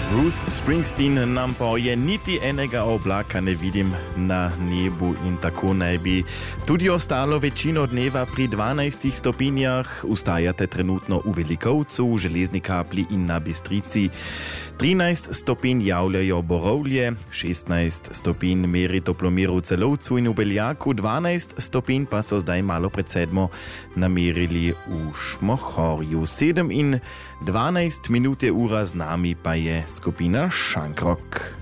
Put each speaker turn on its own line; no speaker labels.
Bruce Springsteen nam poje, niti enega oblaka ne vidim na nebu in tako naj bi tudi ostalo večino dneva pri 12 stopinjah. Ustajate trenutno v Velikovcu, v Železni Kapli in na Bistrici. 13 stopinj javljajo Borovlje, 16 stopinj meri toplomer v Celovcu in v Beljaku, 12 stopinj pa so zdaj malo pred 7 namerili v Šmohorju. 7 in 12 minut je ura, z nami pa je skupina Šankrok.